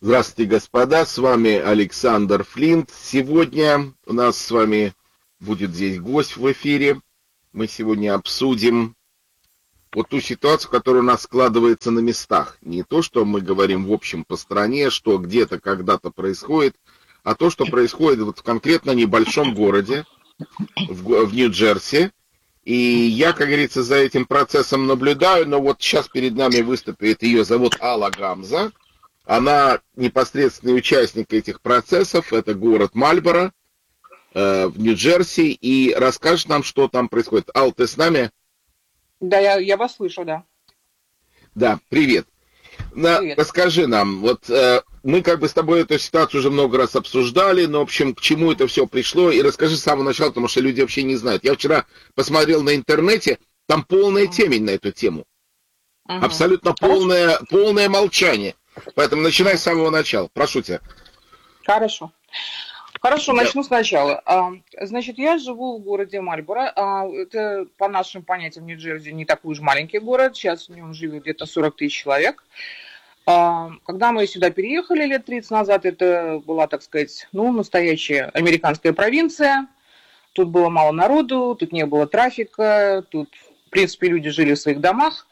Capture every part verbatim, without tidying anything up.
Здравствуйте, господа, с вами Александр Флинт. Сегодня у нас с вами будет здесь гость в эфире. Мы сегодня обсудим вот ту ситуацию, которая у нас складывается на местах. Не то, что мы говорим в общем по стране, что где-то когда-то происходит, а то, что происходит вот в конкретно небольшом городе, в, в Нью-Джерси. И я, как говорится, за этим процессом наблюдаю, но вот сейчас перед нами выступит, ее зовут Алла Гамза. Она непосредственный участник этих процессов, это город Мальборо э, в Нью-Джерси, и расскажет нам, что там происходит. Ал, ты с нами? Да, я, я вас слышу, да. Да, привет. На, Привет. Расскажи нам, вот э, мы как бы с тобой эту ситуацию уже много раз обсуждали, но, в общем, к чему это все пришло, и расскажи с самого начала, потому что люди вообще не знают. Я вчера посмотрел на интернете, там полная темень на эту тему. Угу. Абсолютно полное, полное молчание. Поэтому начинай с самого начала. Прошу тебя. Хорошо. Хорошо, Да. начну сначала. Значит, я живу в городе Мальборо. Это, по нашим понятиям, Нью-Джерси не такой уж маленький город. Сейчас в нем живет где-то сорок тысяч человек. Когда мы сюда переехали лет тридцать назад, это была, так сказать, ну, настоящая американская провинция. Тут было мало народу, тут не было трафика, тут, в принципе, люди жили в своих домах.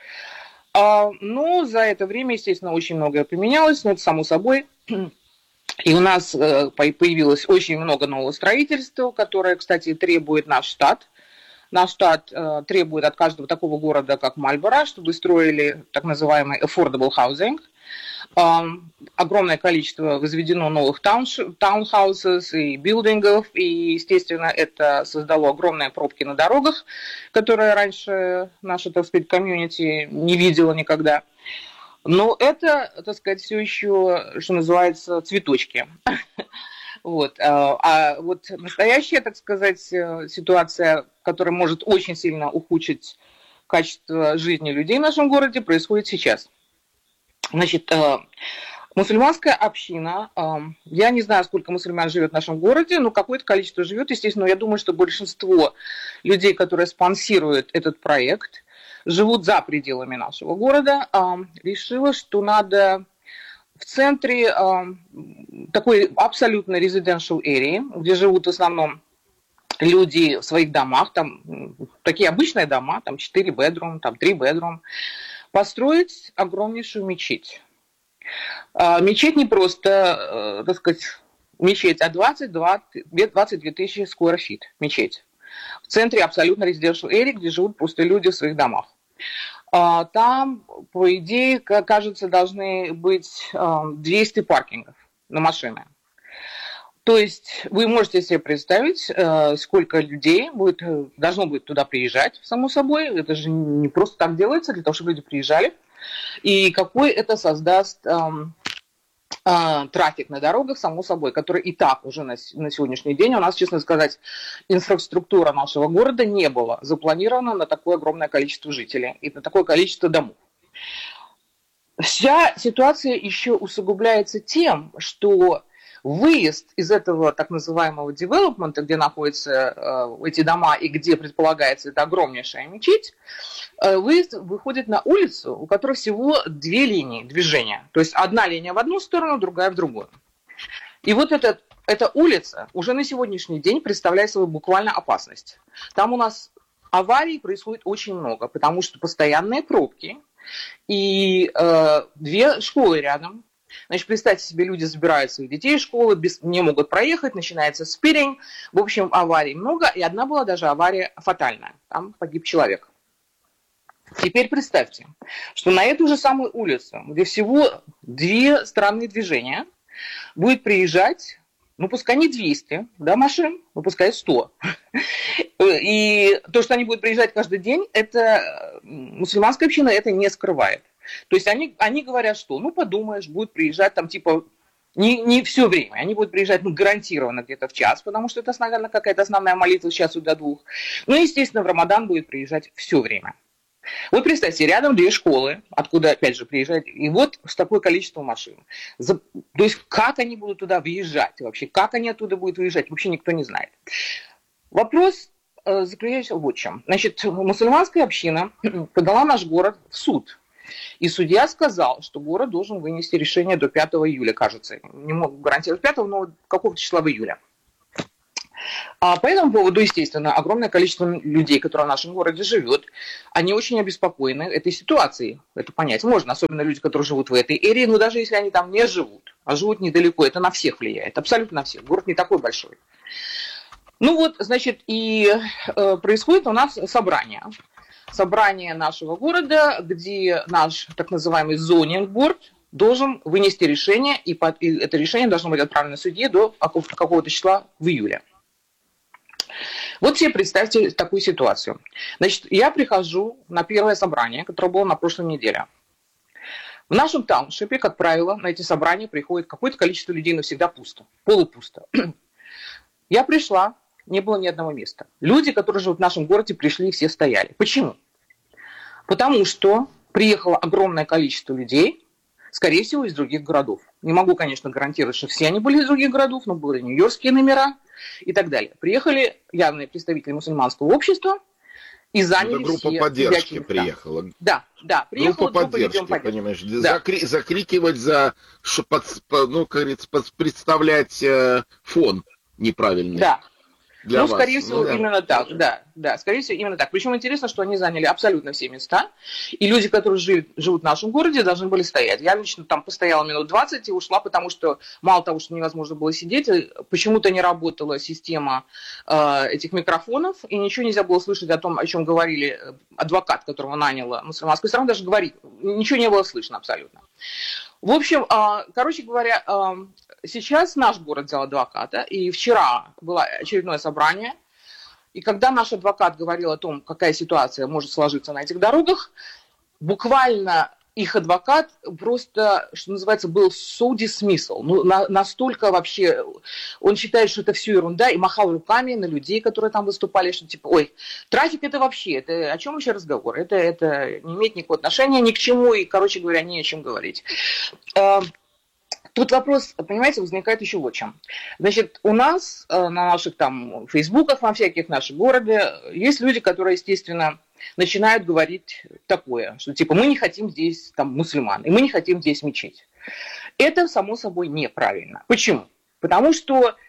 Но за это время, естественно, очень многое поменялось, но это само собой. И у нас появилось очень много нового строительства, которое, кстати, требует наш штат. Наш штат требует от каждого такого города, как Мальборо, чтобы строили так называемый affordable housing. Огромное количество возведено новых таунхаусов и билдингов, и, естественно, это создало огромные пробки на дорогах, которые раньше наша, так сказать, комьюнити не видела никогда. Но это, так сказать, все еще, что называется, цветочки. Вот. А вот настоящая, так сказать, ситуация, которая может очень сильно ухудшить качество жизни людей в нашем городе, происходит сейчас. Значит, мусульманская община, я не знаю, сколько мусульман живет в нашем городе, но какое-то количество живет, естественно, я думаю, что большинство людей, которые спонсируют этот проект, живут за пределами нашего города, решила, что надо в центре такой абсолютно residential area, где живут в основном люди в своих домах, там такие обычные дома, там четыре bedroom, там три bedroom, построить огромнейшую мечеть. Мечеть не просто, так сказать, мечеть, а двадцать две тысячи square feet мечеть. В центре абсолютно residential area, где живут просто люди в своих домах. Там, по идее, кажется, должны быть двести паркингов на машины. То есть вы можете себе представить, сколько людей будет, должно будет туда приезжать, само собой. Это же не просто так делается, для того, чтобы люди приезжали. И какой это создаст эм, э, трафик на дорогах, само собой, который и так уже на, на сегодняшний день у нас, честно сказать, инфраструктура нашего города не была запланирована на такое огромное количество жителей и на такое количество домов. Вся ситуация еще усугубляется тем, что выезд из этого так называемого девелопмента, где находятся э, эти дома и где предполагается эта огромнейшая мечеть, э, выезд выходит на улицу, у которой всего две линии движения. То есть одна линия в одну сторону, другая в другую. И вот эта, эта улица уже на сегодняшний день представляет собой буквально опасность. Там у нас аварий происходит очень много, потому что постоянные пробки и э, две школы рядом. Значит, представьте себе, люди забирают своих детей из школы, без, не могут проехать, начинается спиринг. В общем, аварий много, и одна была даже авария фатальная. Там погиб человек. Теперь представьте, что на эту же самую улицу, где всего две стороны движения, будет приезжать, ну, пускай не двести, да, машин, ну, пускай сто. И то, что они будут приезжать каждый день, это мусульманская община это не скрывает. То есть они, они говорят, что, ну, подумаешь, будут приезжать там, типа, не, не все время, они будут приезжать, ну, гарантированно где-то в час, потому что это, наверное, какая-то основная молитва с часу до двух. Ну, естественно, в Рамадан будет приезжать все время. Вот представьте, рядом две школы, откуда, опять же, приезжают, и вот с такое количество машин. За, то есть как они будут туда въезжать вообще, как они оттуда будут выезжать, вообще никто не знает. Вопрос э, заключается вот в чем. Значит, мусульманская община подала наш город в суд И судья сказал, что город должен вынести решение до пятого июля, кажется. Не могу гарантировать пятого, но какого-то числа в июле. А по этому поводу, естественно, огромное количество людей, которые в нашем городе живет, они очень обеспокоены этой ситуацией. Это понять можно, особенно люди, которые живут в этой эрии, но даже если они там не живут, а живут недалеко, это на всех влияет, абсолютно на всех. Город не такой большой. Ну вот, значит, и э, происходит у нас собрание. Собрание нашего города, где наш так называемый зонинг-борд должен вынести решение, и, под, и это решение должно быть отправлено судье до какого-то числа в июле. Вот себе представьте такую ситуацию. Значит, я прихожу на первое собрание, которое было на прошлой неделе. В нашем тауншипе, как правило, на эти собрания приходит какое-то количество людей, но всегда пусто, полупусто. Я пришла, не было ни одного места. Люди, которые живут в нашем городе, пришли и все стояли. Почему? Потому что приехало огромное количество людей, скорее всего, из других городов. Не могу, конечно, гарантировать, что все они были из других городов, но были нью-йоркские номера и так далее. Приехали явные представители мусульманского общества и заняли Это группа все поддержки приехала. Да, да, приехала группа, группа поддержки, поддержки. понимаешь, Да. Закри- закрикивать за, под, ну, как говорится, под, представлять э, фон неправильный. Да. Для ну, вас. скорее всего, ну, да. именно так, да, да, скорее всего, именно так. Причем интересно, что они заняли абсолютно все места, и люди, которые живут, живут в нашем городе, должны были стоять. Я лично там постояла минут двадцать и ушла, потому что мало того, что невозможно было сидеть, почему-то не работала система э, этих микрофонов, и ничего нельзя было слышать о том, о чем говорили адвокат, которого наняла мусульманская сторона, даже говорить, ничего не было слышно абсолютно. В общем, короче говоря, сейчас наш город взял адвоката, и вчера было очередное собрание, и когда наш адвокат говорил о том, какая ситуация может сложиться на этих дорогах, буквально их адвокат просто, что называется, был so dismissal, ну, на, настолько вообще, он считает, что это все ерунда, и махал руками на людей, которые там выступали, что типа, ой, трафик это вообще, это о чем вообще разговор, это, это не имеет никакого отношения ни к чему, и, короче говоря, не о чем говорить. Тут вопрос, понимаете, возникает еще вот чем. Значит, у нас на наших там фейсбуках, во всяких наших городе, есть люди, которые, естественно, начинают говорить такое, что типа мы не хотим здесь там мусульман, и мы не хотим здесь мечеть. Это, само собой, неправильно. Почему? Потому что э,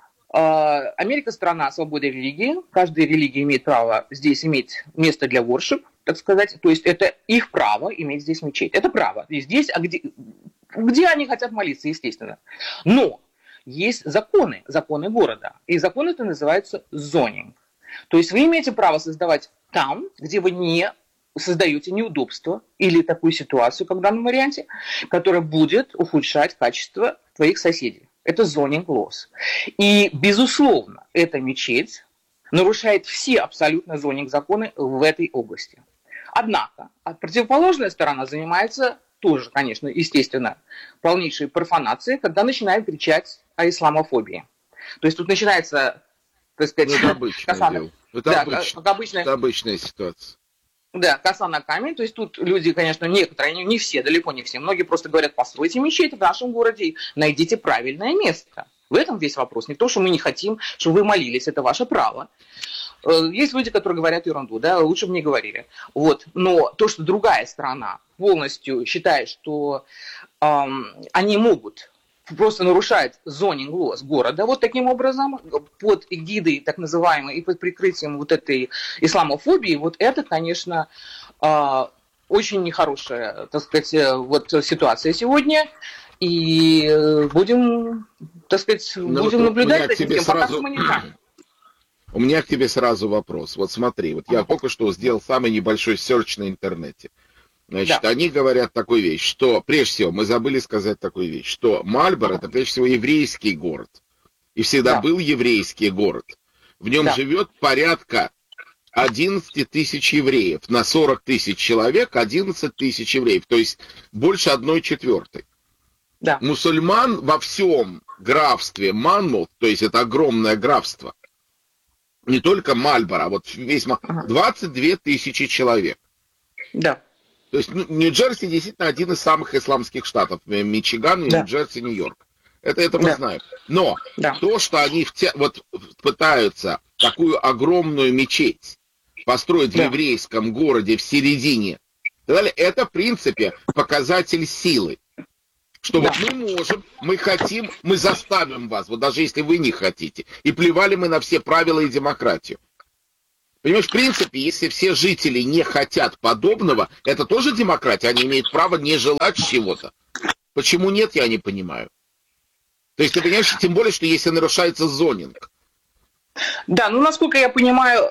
Америка страна свободы религии, каждая религия имеет право здесь иметь место для воршип, так сказать, то есть это их право иметь здесь мечеть. Это право. И здесь, а где, где они хотят молиться, естественно. Но есть законы, законы города, и закон это называется зонинг. То есть вы имеете право создавать там, где вы не создаете неудобства или такую ситуацию, как в данном варианте, которая будет ухудшать качество твоих соседей. Это zoning laws. И, безусловно, эта мечеть нарушает все абсолютно zoning законы в этой области. Однако, противоположная сторона занимается тоже, конечно, естественно, полнейшей профанацией, когда начинают кричать о исламофобии. То есть тут начинается, так сказать, ну, это обычное коса, дело. Это, да, обыч... как обычно, это обычная ситуация. Да, коса на камень. То есть тут люди, конечно, некоторые, не, не все, далеко не все. Многие просто говорят, постройте мечеть в нашем городе, найдите правильное место. В этом весь вопрос. Не то, что мы не хотим, чтобы вы молились, это ваше право. Есть люди, которые говорят ерунду, да, лучше бы не говорили. Вот. Но то, что другая сторона полностью считает, что эм, они могут просто нарушать zoning laws города вот таким образом, под эгидой так называемой и под прикрытием вот этой исламофобии, вот это, конечно, э, очень нехорошая, так сказать, вот ситуация сегодня. И будем, так сказать, Но будем вот наблюдать за этим, сразу... пока гуманитарно. У меня к тебе сразу вопрос. Вот смотри, вот я только что сделал самый небольшой серч на интернете. Значит, да. Они говорят такую вещь, что, прежде всего, мы забыли сказать такую вещь, что Мальборо это, прежде всего, еврейский город. И всегда да. был еврейский город. В нем да. живет порядка одиннадцать тысяч евреев. На сорок тысяч человек одиннадцать тысяч евреев. То есть больше одной четвертой. Да. Мусульман во всем графстве Манмут, то есть это огромное графство, не только Мальборо, а вот весь ага. двадцать две тысячи человек. Да. То есть ну, Нью-Джерси действительно один из самых исламских штатов. Мичиган, да. Нью-Джерси, Нью-Йорк. Это, это мы да. знаем. Но да. то, что они втя... вот, пытаются такую огромную мечеть построить да. в еврейском городе в середине Это, в принципе, показатель силы. Что Да. вот мы можем, мы хотим, мы заставим вас, вот даже если вы не хотите. И плевали мы на все правила и демократию. Понимаешь, в принципе, если все жители не хотят подобного, это тоже демократия, они имеют право не желать чего-то. Почему нет, я не понимаю. То есть ты понимаешь, тем более, что если нарушается зонинг. Да, ну, насколько я понимаю,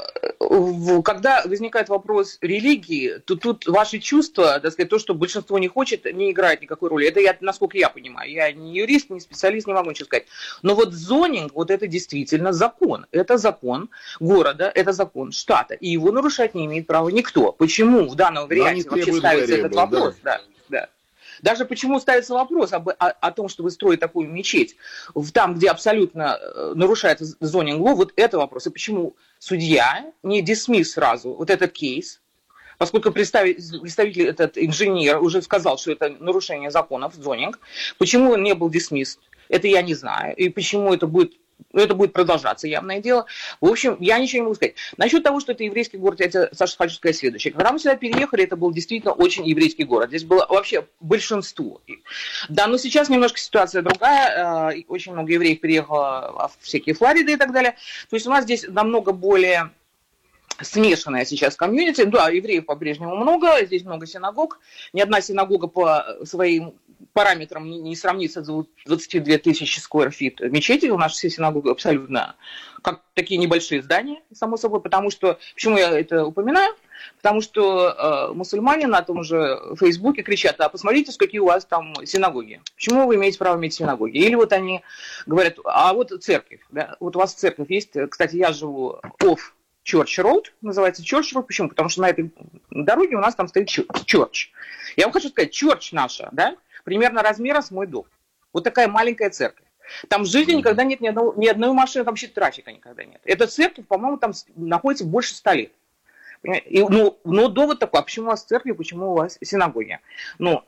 когда возникает вопрос религии, то тут ваши чувства, так сказать, то, что большинство не хочет, не играет никакой роли. Это я, насколько я понимаю. Я не юрист, не специалист, не могу ничего сказать. Но вот зонинг, вот это действительно закон. Это закон города, это закон штата. И его нарушать не имеет права никто. Почему в данном варианте вообще ставится этот вопрос? Да, да. Даже почему ставится вопрос об, о, о том, чтобы строить такую мечеть в, там, где абсолютно нарушается зонинг лоу, вот это вопрос. И почему судья не дисмисс сразу вот этот кейс, поскольку представитель, представитель этот инженер уже сказал, что это нарушение законов, зонинг, почему он не был дисмисс, это я не знаю. И почему это будет... Это будет продолжаться, явное дело. В общем, я ничего не могу сказать. Насчет того, что это еврейский город, я тебе, Саша, хочу сказать следующее. Когда мы сюда переехали, это был действительно очень еврейский город. Здесь было вообще большинство. Да, но сейчас немножко ситуация другая. Очень много евреев переехало в всякие Флориды и так далее. То есть у нас здесь намного более смешанная сейчас комьюнити. Да, евреев по-прежнему много, здесь много синагог. Ни одна синагога по своим параметрам не, не сравнится с двадцать две тысячи square feet мечети. У нас все синагоги абсолютно как такие небольшие здания, само собой. Потому что, почему я это упоминаю? Потому что э, мусульмане на том же Фейсбуке кричат: а посмотрите, какие у вас там синагоги. Почему вы имеете право иметь синагоги? Или вот они говорят: а вот церковь. Да? Вот у вас церковь есть. Кстати, я живу off Church Road, называется Church Road. Почему? Потому что на этой дороге у нас там стоит Church. Я вам хочу сказать, Church наша, да, примерно размера с мой дом. Вот такая маленькая церковь. Там в жизни никогда нет ни, одного, ни одной машины, там вообще трафика никогда нет. Эта церковь, по-моему, там находится больше ста лет. И, ну, но довод такой: а почему у вас церкви, почему у вас синагоги? Ну,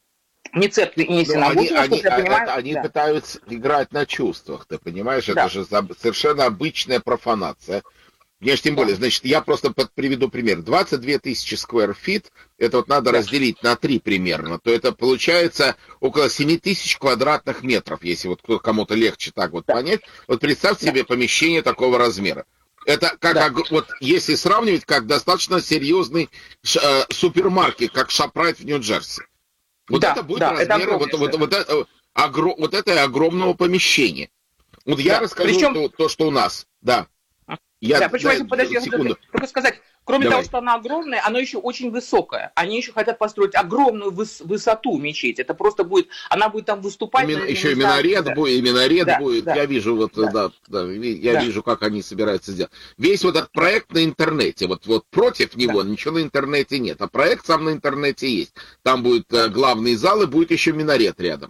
не церкви и не синагоги, они, они, я понимаю. Это, они да. пытаются играть на чувствах, ты понимаешь? Да. Это же совершенно обычная профанация. Я же тем более, значит, я просто приведу пример. двадцать две тысячи square feet, это вот надо да. разделить на три примерно, то это получается около семь тысяч квадратных метров, если вот кому-то легче так вот да. понять. Вот представь да. себе помещение такого размера. Это как, да. вот если сравнивать, как достаточно серьезный э, супермаркет, как Шопрайт в Нью-Джерси. Вот да, это будет да, размер это вот, вот, вот, это, огр, вот это огромного помещения. Вот да. я расскажу Причем... то, то, что у нас, да. Я, да, почему да, я подожди, я хочу только сказать, кроме Давай. того, что она огромная, она еще очень высокая. Они еще хотят построить огромную выс- высоту мечети. Это просто будет, она будет там выступать. Именно, еще и минарет да. будет, и минарет да, будет. Да. Я вижу вот, да, да, да я да. вижу, как они собираются сделать. Весь вот этот проект на интернете, вот, вот против него да. ничего на интернете нет, а проект сам на интернете есть. Там будет да. главный зал и будет еще минарет рядом.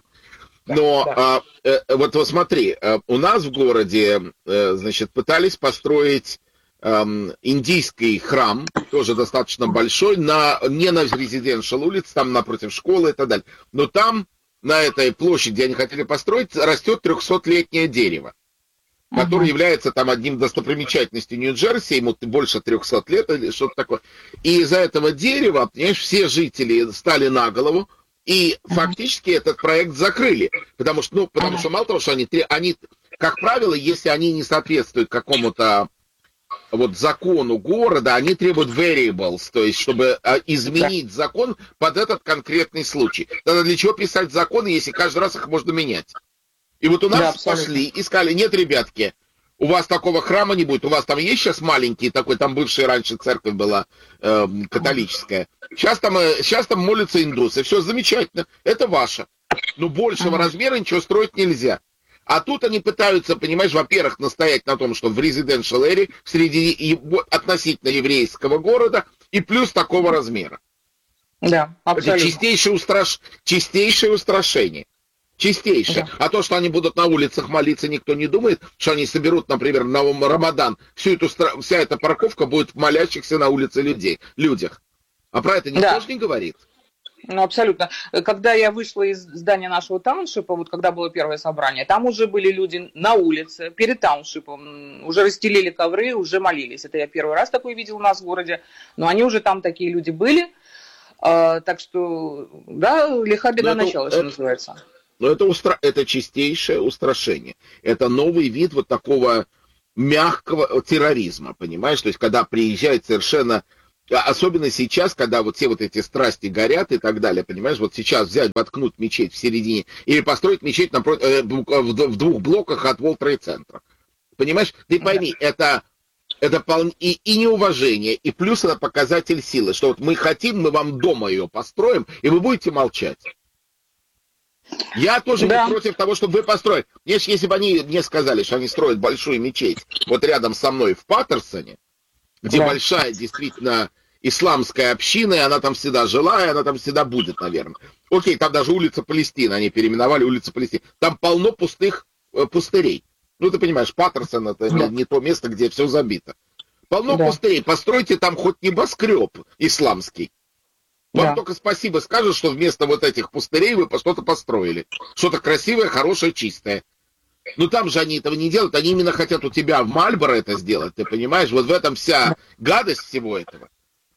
Но да, да. А, э, вот, вот смотри, э, у нас в городе, э, значит, пытались построить э, индийский храм, тоже достаточно большой, на, не на резиденциал улице, там напротив школы и так далее. Но там, на этой площади, где они хотели построить, растет трехсотлетнее дерево, uh-huh. которое является там одним достопримечательностью Нью-Джерси, ему больше трехсот лет или что-то такое. И из-за этого дерева, понимаешь, все жители стали на голову, и фактически этот проект закрыли, потому что, ну, потому что мало того, что они, они, как правило, если они не соответствуют какому-то вот закону города, они требуют variables, то есть, чтобы изменить закон под этот конкретный случай. Тогда для чего писать законы, если каждый раз их можно менять? И вот у нас да, пошли и сказали: нет, ребятки, у вас такого храма не будет. У вас там есть сейчас маленький такой, там бывшая раньше церковь была э, католическая. Сейчас там, э, сейчас там молятся индусы. Все замечательно. Это ваше. Но большего ага. размера ничего строить нельзя. А тут они пытаются, понимаешь, во-первых, настоять на том, что в residential area, среди относительно еврейского города, и плюс такого размера. Да, абсолютно. Это чистейшее, устраш... чистейшее устрашение. Чистейшее. Да. А то, что они будут на улицах молиться, никто не думает, что они соберут, например, на Рамадан, всю эту, вся эта парковка будет молящихся на улице людей, людях. А про это никто да. же не говорит. Ну, абсолютно. Когда я вышла из здания нашего тауншипа, вот когда было первое собрание, там уже были люди на улице, перед тауншипом, уже расстелили ковры, уже молились. Это я первый раз такое видела у нас в городе, но они уже там такие люди были. А, так что, да, лиха беда Но это, начала, что это, называется. но это, устра... это чистейшее устрашение. Это новый вид вот такого мягкого терроризма, понимаешь? То есть, когда приезжает совершенно... Особенно сейчас, когда вот все вот эти страсти горят и так далее, понимаешь? Вот сейчас взять, воткнуть мечеть в середине или построить мечеть напротив, э, в двух блоках от World Trade Center. Понимаешь? Ты пойми, да. это... Это пол... и, и неуважение, и плюс это показатель силы, что вот мы хотим, мы вам дома ее построим, и вы будете молчать. Я тоже да. не против того, чтобы вы построили. Если, если бы они мне сказали, что они строят большую мечеть вот рядом со мной в Паттерсоне, где да. большая действительно исламская община, и она там всегда жила, и она там всегда будет, наверное. Окей, там даже улица Палестины, они переименовали улицу Палестины. Там полно пустых э, пустырей. Ну, ты понимаешь, Паттерсон это да. не, не то место, где все забито. Полно да. пустырей. Постройте там хоть небоскреб исламский. Вам да. только спасибо скажут, что вместо вот этих пустырей вы что-то построили. Что-то красивое, хорошее, чистое. Но там же они этого не делают. Они именно хотят у тебя в Мальборо это сделать. Ты понимаешь? Вот в этом вся гадость всего этого.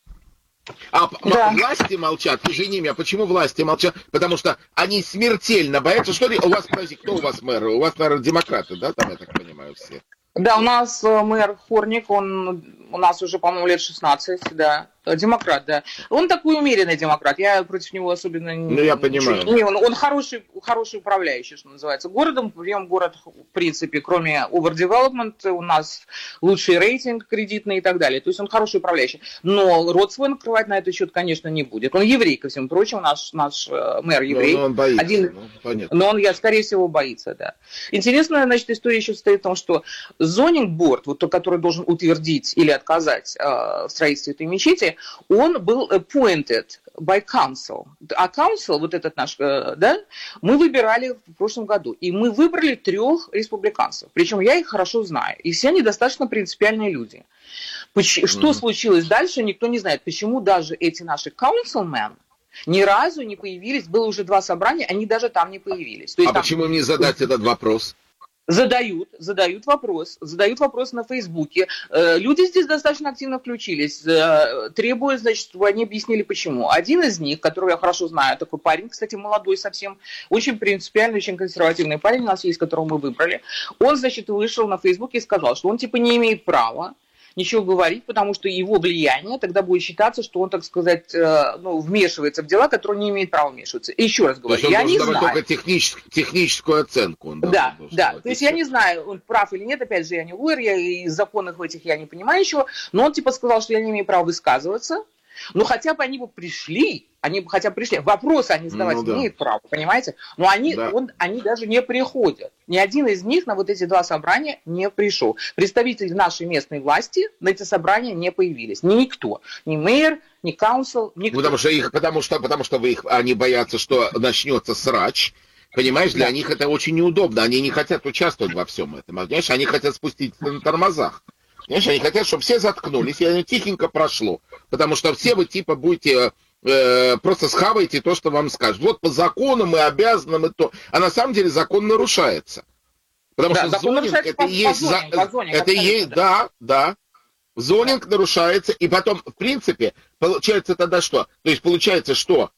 А да. власти молчат, извини меня, почему власти молчат? Потому что они смертельно боятся, что ли? У вас, подожди, кто у вас мэр? У вас, наверное, демократы, да, там, я так понимаю, все? Да, у нас мэр Хорник, он у нас уже, по-моему, лет шестнадцать, да, демократ, да. Он такой умеренный демократ, я против него особенно не... Ну, я понимаю. Не, он, он хороший, хороший управляющий, что называется, городом. Прям город, в принципе, кроме overdevelopment, у нас лучший рейтинг кредитный и так далее. То есть он хороший управляющий. Но рот свой накрывать на этот счет, конечно, не будет. Он еврей, ко всему прочему, наш, наш мэр еврей. Но он боится, Один... ну, понятно. Но он, я, скорее всего, боится, да. Интересная, значит, история еще состоит в том, что зонинг-борд, вот тот, который должен утвердить или отказать э, в строительстве этой мечети, он был appointed by council. А council, вот этот наш, э, да, мы выбирали в прошлом году. И мы выбрали трех республиканцев. Причем я их хорошо знаю. И все они достаточно принципиальные люди. Поч- mm-hmm. Что случилось дальше, никто не знает. Почему даже эти наши councilmen ни разу не появились, было уже два собрания, они даже там не появились. То есть а там... почему мне задать этот вопрос? Задают, задают вопрос, задают вопрос на Фейсбуке. Люди здесь достаточно активно включились, требуя, значит, чтобы они объяснили, почему. Один из них, которого я хорошо знаю, такой парень, кстати, молодой совсем, очень принципиальный, очень консервативный парень у нас есть, которого мы выбрали, он, значит, вышел на Фейсбуке и сказал, что он, типа, не имеет права ничего говорить, потому что его влияние тогда будет считаться, что он, так сказать, ну, вмешивается в дела, которые не имеет права вмешиваться. И еще раз говорю, я не знаю. Только технич... техническую оценку. Он да, да. То есть я не знаю, он прав или нет, опять же, я не лоер, я из законов этих я не понимаю еще, но он типа сказал, что я не имею права высказываться. Ну, хотя бы они бы пришли, они бы хотя бы пришли. Вопросы они задавать ну, да. имеют право, понимаете? Но они, да. он, они даже не приходят. Ни один из них на вот эти два собрания не пришел. Представители нашей местной власти на эти собрания не появились. Ни никто. Ни мэр, ни каунсил, никто. Потому что, их, потому что, потому что вы их, они боятся, что начнется срач. Понимаешь, для да. них это очень неудобно. Они не хотят участвовать во всем этом. Понимаешь, они хотят спустить на тормозах. Понимаешь, они хотят, чтобы все заткнулись, и оно тихенько прошло. Потому что все вы типа будете, э, просто схаваете то, что вам скажут. Вот по закону мы обязаны, мы то. А на самом деле закон нарушается. Потому да, что зонинг это по, есть... По зоне, за... по зоне, это есть, да, да. Зонинг да. нарушается, и потом, в принципе, получается тогда что? То есть получается, что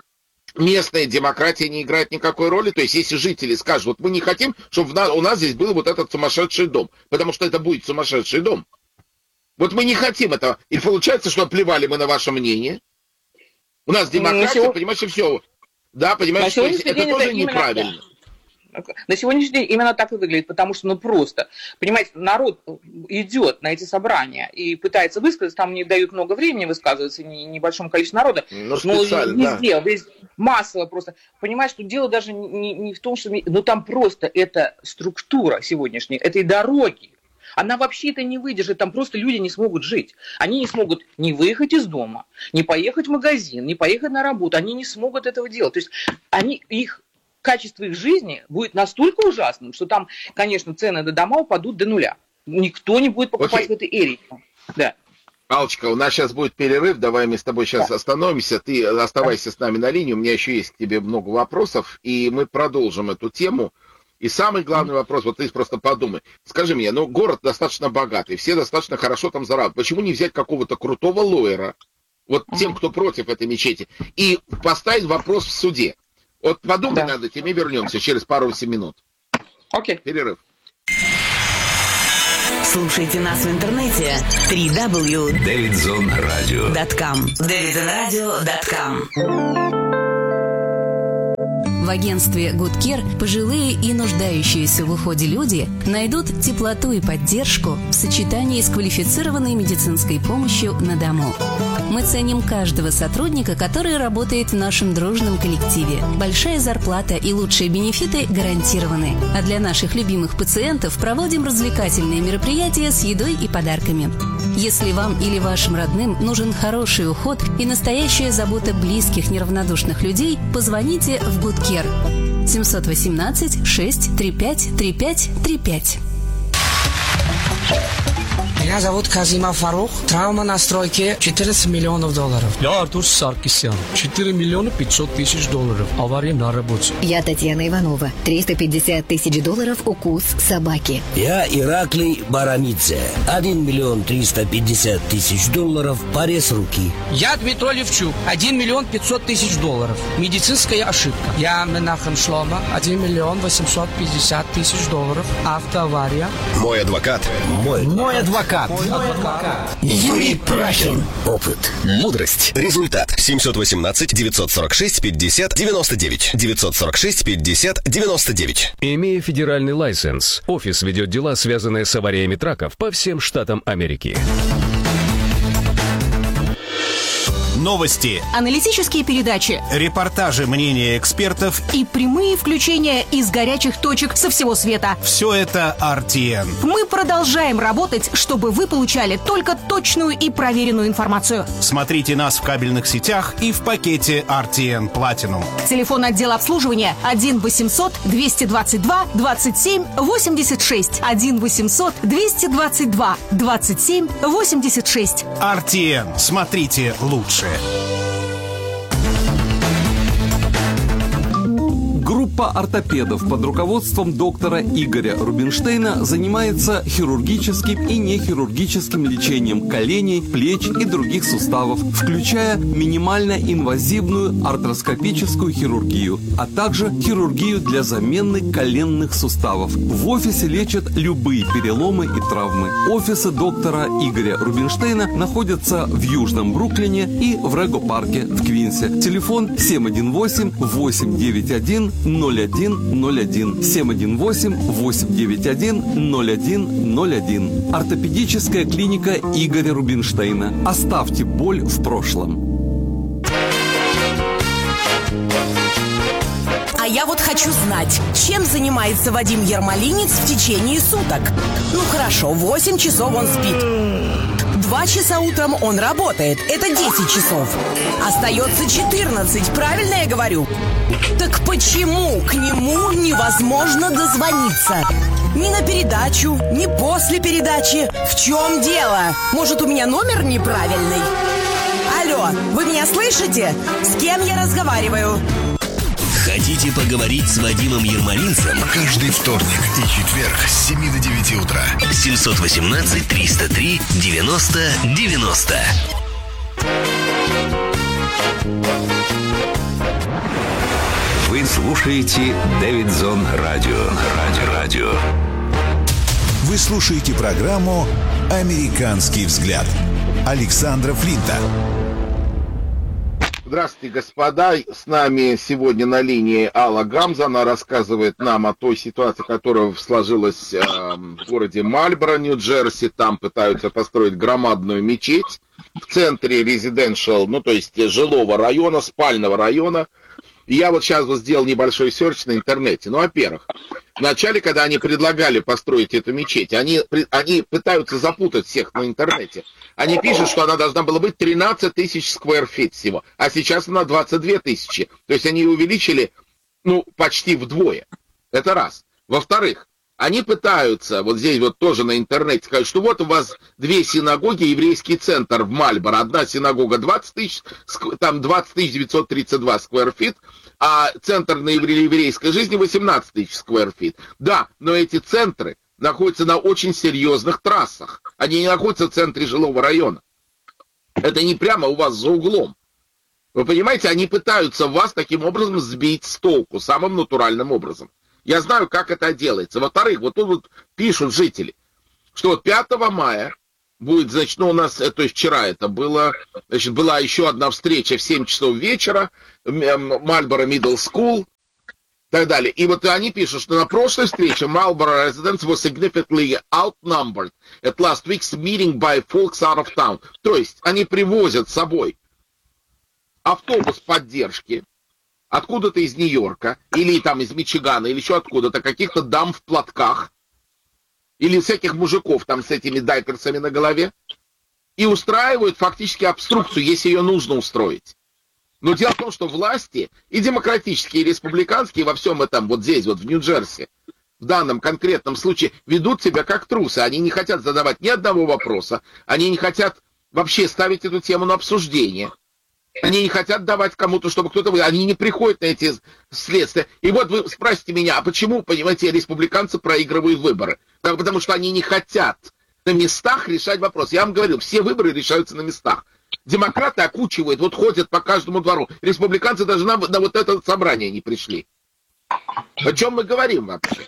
местная демократия не играет никакой роли. То есть, если жители скажут, вот мы не хотим, чтобы у нас здесь был вот этот сумасшедший дом, потому что это будет сумасшедший дом. Вот мы не хотим этого. И получается, что плевали мы на ваше мнение. У нас демократия, сегодня... понимаешь, и все. Да, понимаешь, что это тоже это неправильно. Да. На сегодняшний день именно так и выглядит, потому что, ну просто, понимаете, народ идет на эти собрания и пытается высказаться, там не дают много времени высказываться небольшому количеству народа, ну, но везде, да. везде, массово просто, понимаешь, что дело даже не, не в том, что, ну там просто это структура сегодняшняя, этой дороги, она вообще-то не выдержит, там просто люди не смогут жить. Они не смогут ни выехать из дома, ни поехать в магазин, ни поехать на работу, они не смогут этого делать. То есть они, их качество их жизни будет настолько ужасным, что там, конечно, цены на дома упадут до нуля. Никто не будет покупать Окей. в этой эрии. Да. Алчка, у нас сейчас будет перерыв, давай мы с тобой сейчас да. остановимся, ты оставайся да. с нами на линии, у меня еще есть к тебе много вопросов, и мы продолжим эту тему. И самый главный mm-hmm. вопрос, вот ты просто подумай, скажи мне, ну город достаточно богатый, все достаточно хорошо там зарабатывают, почему не взять какого-то крутого лоера, вот uh-huh. тем, кто против этой мечети, и поставить вопрос в суде. Вот подумай да. над этим и вернемся через пару-семь минут. Окей. Okay. Перерыв. Слушайте нас в интернете дабл ю дабл ю дабл ю точка дэвидзон радио точка ком дэвидзон радио точка ком. В агентстве Good Care пожилые и нуждающиеся в уходе люди найдут теплоту и поддержку в сочетании с квалифицированной медицинской помощью на дому. Мы ценим каждого сотрудника, который работает в нашем дружном коллективе. Большая зарплата и лучшие бенефиты гарантированы. А для наших любимых пациентов проводим развлекательные мероприятия с едой и подарками. Если вам или вашим родным нужен хороший уход и настоящая забота близких неравнодушных людей, позвоните в Good Care семь один восемь шесть три пять три пять три пять. Меня зовут Казимов Фарух. Травма на стройке четырнадцать миллионов долларов. Я Артур Саркисян. четыре миллиона пятьсот тысяч долларов. Авария на работе. Я Татьяна Иванова. триста пятьдесят тысяч долларов укус собаки. Я Ираклий Баранидзе. один миллион триста пятьдесят тысяч долларов. Порез руки. Я Дмитрий Левчук. один миллион пятьсот тысяч долларов. Медицинская ошибка. Я Менахем Шлома. один миллион восемьсот пятьдесят тысяч долларов. Автоавария. Мой адвокат. Мой, Мой адвокат. Мой адвокат. Юрий Прахин. Опыт. Мудрость. Результат. семь один восемь девять сорок шесть пятьдесят девяносто девять. девять сорок шесть пятьдесят девяносто девять. Имея федеральный лайсенс, офис ведет дела, связанные с авариями траков по всем штатам Америки. Новости, аналитические передачи, репортажи, мнения экспертов и прямые включения из горячих точек со всего света. Все это ар ти эн. Мы продолжаем работать, чтобы вы получали только точную и проверенную информацию. Смотрите нас в кабельных сетях и в пакете ар ти эн Platinum. Телефон отдела обслуживания один восемьсот двести двадцать два двадцать семь восемьдесят шесть. один восемьсот двести двадцать два двадцать семь восемьдесят шесть. ар ти эн. Смотрите лучше. Группа ортопедов под руководством доктора Игоря Рубинштейна занимается хирургическим и нехирургическим лечением коленей, плеч и других суставов, включая минимально инвазивную артроскопическую хирургию, а также хирургию для замены коленных суставов. В офисе лечат любые переломы и травмы. Офисы доктора Игоря Рубинштейна находятся в Южном Бруклине и в Рего-парке в Квинсе. Телефон семь один восемь восемь девять один ноль один ноль один. семь один восемь восемь девять один ноль один ноль один. Ортопедическая клиника Игоря Рубинштейна. Оставьте боль в прошлом. А я вот хочу знать, чем занимается Вадим Ермолинец в течение суток. Ну хорошо, восемь часов он спит. Два часа утром он работает. Это десять часов. Остается четырнадцать, правильно я говорю? Так почему к нему невозможно дозвониться? Ни на передачу, ни после передачи. В чем дело? Может, у меня номер неправильный? Алло, вы меня слышите? С кем я разговариваю? Хотите поговорить с Вадимом Ермолинцем? Каждый вторник и четверг с семи до девяти утра. семь один восемь триста три девяносто девяносто. Вы слушаете Дэвидзон Радио. Радио. Радио. Вы слушаете программу «Американский взгляд» Александра Флинта. Здравствуйте, господа. С нами сегодня на линии Алла Гамза. Она рассказывает нам о той ситуации, которая сложилась э, в городе Мальборо, Нью-Джерси. Там пытаются построить громадную мечеть в центре резиденшал, ну то есть жилого района, спального района. И я вот сейчас вот сделал небольшой серч на интернете. Ну, во-первых, вначале, когда они предлагали построить эту мечеть, они, они пытаются запутать всех на интернете. Они пишут, что она должна была быть тринадцать тысяч сквер-фит всего, а сейчас она двадцать две тысячи. То есть они увеличили, ну, почти вдвое. Это раз. Во-вторых, они пытаются, вот здесь вот тоже на интернете, сказать, что вот у вас две синагоги, еврейский центр в Мальборо. Одна синагога двадцать тысяч, там двадцать тысяч девятьсот тридцать два сквер-фит, а центр на еврейской жизни восемнадцать тысяч сквер-фит. Да, но эти центры находятся на очень серьезных трассах. Они не находятся в центре жилого района. Это не прямо у вас за углом. Вы понимаете, они пытаются вас таким образом сбить с толку, самым натуральным образом. Я знаю, как это делается. Во-вторых, вот тут вот пишут жители, что пятого мая будет, значит, ну, у нас, то есть вчера это было, значит, была еще одна встреча в семь часов вечера, Marlboro Middle School, и так далее. И вот они пишут, что на прошлой встрече Marlboro residents were significantly outnumbered at last week's meeting by folks out of town. То есть они привозят с собой автобус поддержки откуда-то из Нью-Йорка, или там из Мичигана, или еще откуда-то, каких-то дам в платках, или всяких мужиков там с этими дайперсами на голове, и устраивают фактически обструкцию, если ее нужно устроить. Но дело в том, что власти, и демократические, и республиканские, во всем этом, вот здесь, вот в Нью-Джерси, в данном конкретном случае, ведут себя как трусы. Они не хотят задавать ни одного вопроса, они не хотят вообще ставить эту тему на обсуждение. Они не хотят давать кому-то, чтобы кто-то... Они не приходят на эти следствия. И вот вы спросите меня, а почему, понимаете, республиканцы проигрывают выборы? Да, потому что они не хотят на местах решать вопрос. Я вам говорю, все выборы решаются на местах. Демократы окучивают, вот ходят по каждому двору. Республиканцы даже на, на вот это собрание не пришли. О чем мы говорим вообще?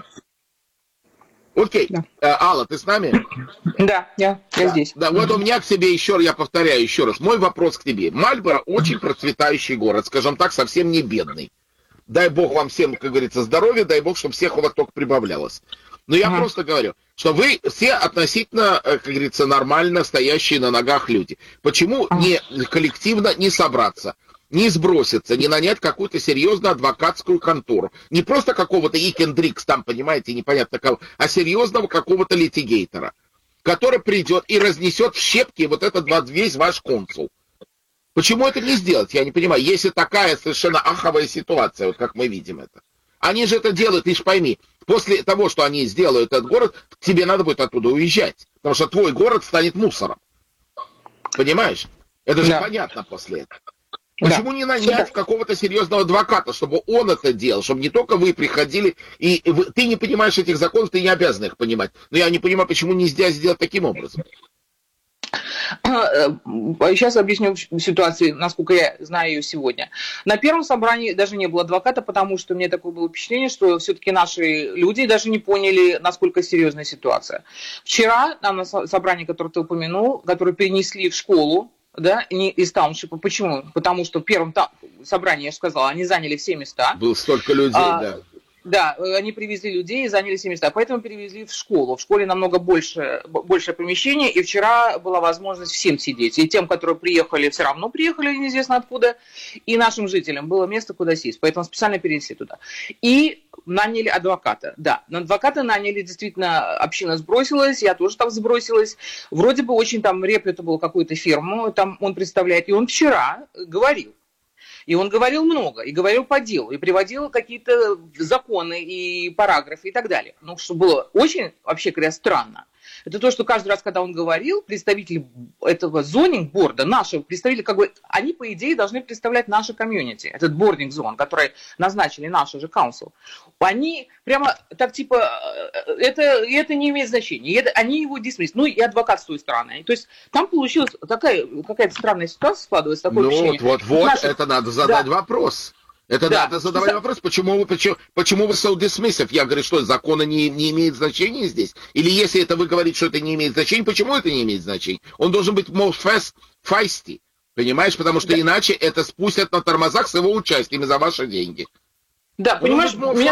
Окей. Да. Uh, Алла, ты с нами? Да, я, я да. здесь. Да, вот у меня к тебе еще, я повторяю еще раз, мой вопрос к тебе. Мальборо очень процветающий город, скажем так, совсем не бедный. Дай бог вам всем, как говорится, здоровья, дай бог, чтобы всех у вас только прибавлялось. Но я ага. просто говорю, что вы все относительно, как говорится, нормально стоящие на ногах люди. Почему ага. не коллективно не собраться? Не сброситься, не нанять какую-то серьезную адвокатскую контору. Не просто какого-то Икендрикс, там, понимаете, непонятно кого, а серьезного какого-то литигейтора, который придет и разнесет в щепки вот этот вот весь ваш консул. Почему это не сделать, я не понимаю, если такая совершенно аховая ситуация, вот как мы видим это. Они же это делают, ты ж пойми, после того, что они сделают этот город, тебе надо будет оттуда уезжать, потому что твой город станет мусором. Понимаешь? Это же да. понятно после этого. Почему да. не нанять какого-то серьезного адвоката, чтобы он это делал, чтобы не только вы приходили, и вы, ты не понимаешь этих законов, ты не обязан их понимать. Но я не понимаю, почему нельзя сделать таким образом. Сейчас объясню ситуацию, насколько я знаю ее сегодня. На первом собрании даже не было адвоката, потому что мне такое было впечатление, что все-таки наши люди даже не поняли, насколько серьезная ситуация. Вчера на собрании, которое ты упомянул, которое перенесли в школу, да, не из тауншипа. Почему? Потому что в первом та- собрании, я же сказала, они заняли все места. Было столько людей, а, да. Да, они привезли людей и заняли все места, поэтому перевезли в школу. В школе намного больше, большее помещение, и вчера была возможность всем сидеть. И тем, которые приехали, все равно приехали неизвестно откуда, и нашим жителям было место, куда сесть, поэтому специально перенесли туда. И наняли адвоката, да. На адвоката наняли, действительно, община сбросилась, я тоже там сбросилась. Вроде бы очень там репутабл какую-то фирму, там он представляет, и он вчера говорил. И он говорил много, и говорил по делу, и приводил какие-то законы и параграфы и так далее. Ну, что было очень, вообще говоря, странно. Это то, что каждый раз, когда он говорил, представители этого зонинг-борда, наши представители, как бы, они, по идее, должны представлять наше комьюнити, этот бординг-зон, который назначили наши же council. Они прямо так, типа, это, это не имеет значения. Это, они его дисмисс. Ну, и адвокат с той стороны. То есть там получилась такая какая-то странная ситуация складывается, такое ну, ощущение. Вот, вот, вот, наши... это надо задать да. вопрос. Это да. надо задавать вопрос, почему вы, почему, почему вы so dismissive? Я говорю, что законы не, не имеют значения здесь? Или если это вы говорите, что это не имеет значения, почему это не имеет значения? Он должен быть more fast, feisty, понимаешь? Потому что да. иначе это спустят на тормозах с его участием за ваши деньги. Да, он понимаешь, у меня...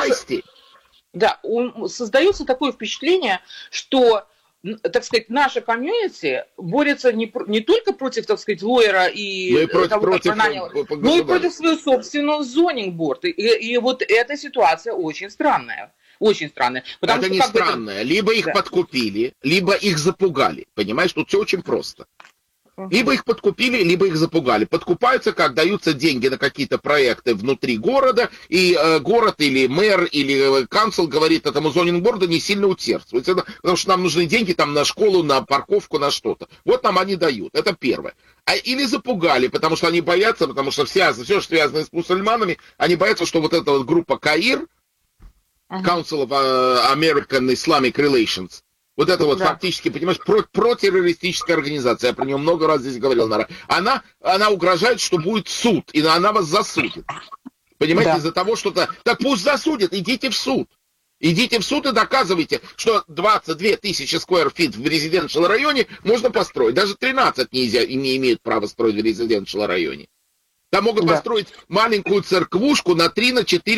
Да, он, создается такое впечатление, что, так сказать, наша комьюнити борется не, не только против, так сказать, лоера и, и против, того, против, нанял, но и против своего собственного зонинг-борда. И, и вот эта ситуация очень странная. Очень странная. Это что, не странная. Это... Либо их да. подкупили, либо их запугали. Понимаешь, тут все очень просто. Либо их подкупили, либо их запугали. Подкупаются, как даются деньги на какие-то проекты внутри города, и э, город или мэр или канцл говорит этому зонинг-борду не сильно усердствовать, потому что нам нужны деньги там на школу, на парковку, на что-то. Вот нам они дают. Это первое. А, или запугали, потому что они боятся, потому что все, все, что связано с мусульманами, они боятся, что вот эта вот группа КАИР, uh-huh. Council of American Islamic Relations, Вот это вот да. фактически, понимаешь, про, протеррористическая организация, я про нее много раз здесь говорил, Нара. Она, она угрожает, что будет суд, и она вас засудит. Понимаете, да. из-за того, что-то... Так пусть засудит, идите в суд. Идите в суд и доказывайте, что двадцать две тысячи сквер фит в резиденциальном районе можно построить. Даже тринадцать нельзя, не имеют права строить в резиденциальном районе. Там могут да. построить маленькую церквушку на три на четыре